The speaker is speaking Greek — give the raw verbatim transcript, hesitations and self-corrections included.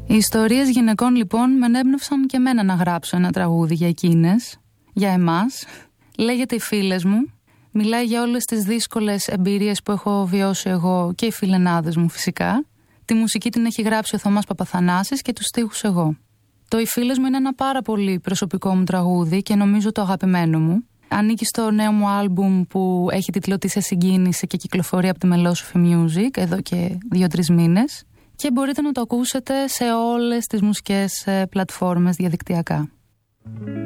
Οι ιστορίες γυναικών λοιπόν με ενέπνευσαν και εμένα να γράψω ένα τραγούδι για εκείνες, για εμάς. Λέγεται «Οι φίλες μου». Μιλάει για όλες τις δύσκολες εμπειρίες που έχω βιώσει εγώ και οι φιλενάδες μου φυσικά. Τη μουσική την έχει γράψει ο Θωμάς Παπαθανάσης και τους στίχους εγώ. Το «Οι φίλες μου» είναι ένα πάρα πολύ προσωπικό μου τραγούδι και νομίζω το αγαπημένο μου. Ανήκει στο νέο μου άλμπουμ που έχει τίτλο «Τι σε συγκίνησε» και κυκλοφορεί από τη Μελόσοφη Music εδώ και δύο-τρεις μήνες. Και μπορείτε να το ακούσετε σε όλες τις μουσικές πλατφόρμες διαδικτυακά.